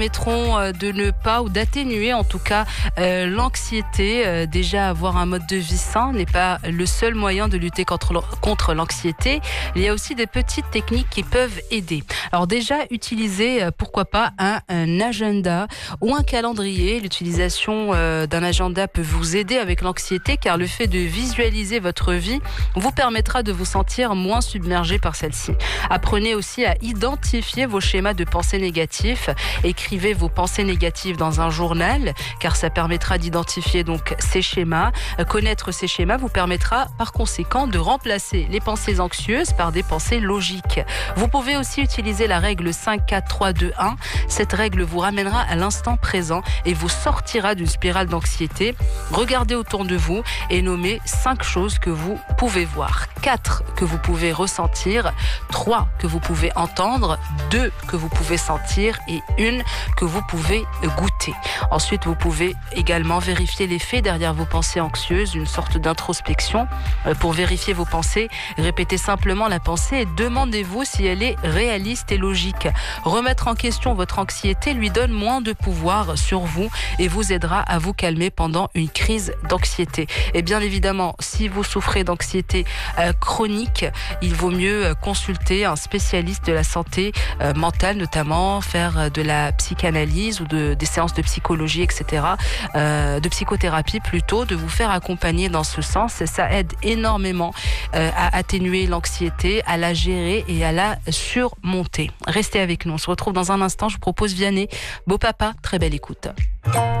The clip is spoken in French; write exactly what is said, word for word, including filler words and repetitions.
permettront de ne pas ou d'atténuer en tout cas euh, l'anxiété. Euh, déjà avoir un mode de vie sain n'est pas le seul moyen de lutter contre, contre l'anxiété. Il y a aussi des petites techniques qui peuvent aider. Alors déjà, utiliser euh, pourquoi pas un, un agenda ou un calendrier. L'utilisation euh, d'un agenda peut vous aider avec l'anxiété car le fait de visualiser votre vie vous permettra de vous sentir moins submergé par celle-ci. Apprenez aussi à identifier vos schémas de pensée négatifs. Écrivez vos pensées négatives dans un journal car ça permettra d'identifier donc ces schémas. Connaître ces schémas vous permettra par conséquent de remplacer les pensées anxieuses par des pensées logiques. Vous pouvez aussi utiliser la règle cinq, quatre, trois, deux, un. Cette règle vous ramènera à l'instant présent et vous sortira d'une spirale d'anxiété. Regardez autour de vous et nommez cinq choses que vous pouvez voir, quatre que vous pouvez ressentir, trois que vous pouvez entendre, deux que vous pouvez sentir et une que vous pouvez goûter. Ensuite, vous pouvez également vérifier les faits derrière vos pensées anxieuses, une sorte d'introspection. Pour vérifier vos pensées, répétez simplement la pensée et demandez-vous si elle est réaliste et logique. Remettre en question votre anxiété lui donne moins de pouvoir sur vous et vous aidera à vous calmer pendant une crise d'anxiété. Et bien évidemment, si vous souffrez d'anxiété euh, chronique, il vaut mieux consulter un spécialiste de la santé euh, mentale, notamment faire de la psychanalyse ou de, des séances de psychologie, et cetera, euh, de psychothérapie plutôt, de vous faire accompagner dans ce sens. Et ça aide énormément euh, à atténuer l'anxiété, à la gérer et à la surmonter. Restez avec nous, on se retrouve dans un instant. Je vous propose Vianney, Beau Papa, très belle écoute.